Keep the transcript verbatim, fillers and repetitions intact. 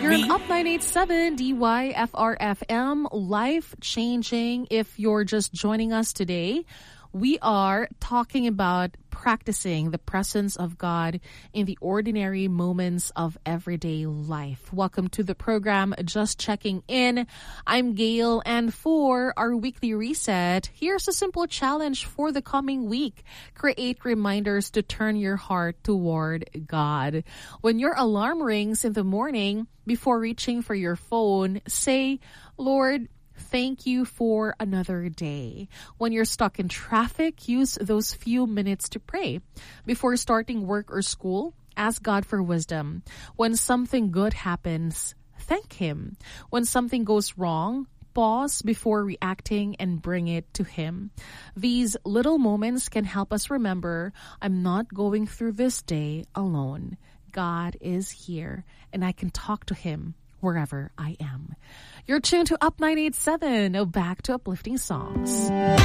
You're on Up nine eighty-seven D Y F R F M, life changing. If you're just joining us today, we are talking about practicing the presence of God in the ordinary moments of everyday life. Welcome to the program, Just Checking In. I'm Gail, and for our weekly reset, here's a simple challenge for the coming week. Create reminders to turn your heart toward God. When your alarm rings in the morning, before reaching for your phone, say, Lord, thank you for another day. When you're stuck in traffic, use those few minutes to pray. Before starting work or school, ask God for wisdom. When something good happens, thank Him. When something goes wrong, pause before reacting and bring it to Him. These little moments can help us remember, I'm not going through this day alone. God is here, and I can talk to Him wherever I am. You're tuned to Up nine eighty-seven. Now back to uplifting songs.